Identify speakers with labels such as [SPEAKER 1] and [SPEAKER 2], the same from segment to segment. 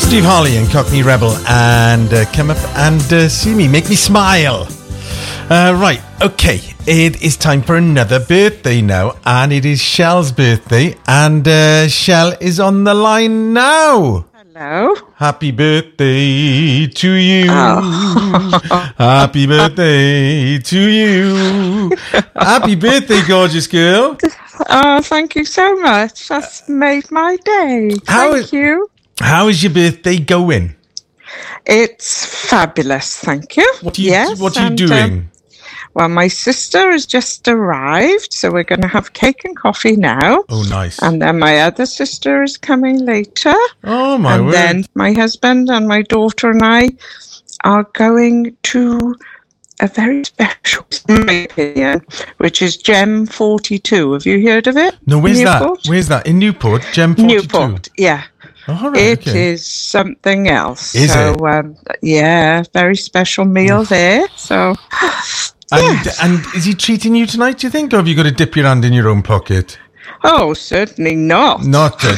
[SPEAKER 1] Steve Harley and Cockney Rebel, and come up and see me, make me smile. Right, okay, it is time for another birthday now, and it is Shell's birthday, and Shell is on the line now.
[SPEAKER 2] Hello.
[SPEAKER 1] Happy birthday to you.
[SPEAKER 2] Oh.
[SPEAKER 1] Happy birthday to you. Happy birthday, gorgeous girl.
[SPEAKER 2] Oh, thank you so much. That's made my day. Thank you.
[SPEAKER 1] How is your birthday going?
[SPEAKER 2] It's fabulous, thank you.
[SPEAKER 1] What are you doing?
[SPEAKER 2] Well, my sister has just arrived, so we're going to have cake and coffee now.
[SPEAKER 1] Oh, nice.
[SPEAKER 2] And then my other sister is coming later.
[SPEAKER 1] Oh, my word.
[SPEAKER 2] And then my husband and my daughter and I are going to a very special, in my opinion, which is Gem 42. Have you heard of it?
[SPEAKER 1] No, where's that? Where's that? In Newport? Gem 42?
[SPEAKER 2] Newport, yeah.
[SPEAKER 1] Oh, right,
[SPEAKER 2] It
[SPEAKER 1] okay.
[SPEAKER 2] is something else.
[SPEAKER 1] Is it?
[SPEAKER 2] Yeah, very special meal there. So, yes.
[SPEAKER 1] And is he treating you tonight, do you think? Or have you got to dip your hand in your own pocket?
[SPEAKER 2] Oh, certainly not.
[SPEAKER 1] Not a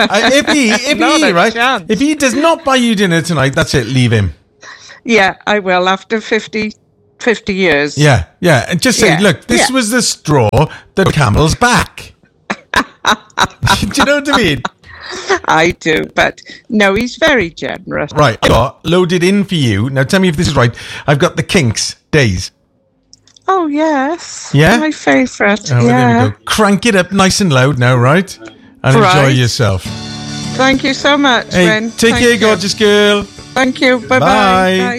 [SPEAKER 1] if he does not buy you dinner tonight, that's it, leave him.
[SPEAKER 2] Yeah, I will after 50 years.
[SPEAKER 1] Yeah. And just say, look, this was the straw that camel's back. Do you know what I mean?
[SPEAKER 2] I do, but no, he's very generous.
[SPEAKER 1] Right, I got loaded in for you. Now tell me if this is right. I've got the Kinks days.
[SPEAKER 2] Oh, yes.
[SPEAKER 1] Yeah?
[SPEAKER 2] My favourite.
[SPEAKER 1] Oh, well, there we go. Crank it up nice and loud now, right? And enjoy yourself.
[SPEAKER 2] Thank you so much,
[SPEAKER 1] Hey,
[SPEAKER 2] Ren.
[SPEAKER 1] take care, gorgeous girl.
[SPEAKER 2] Thank you. Bye-bye.
[SPEAKER 1] Bye.
[SPEAKER 2] Bye.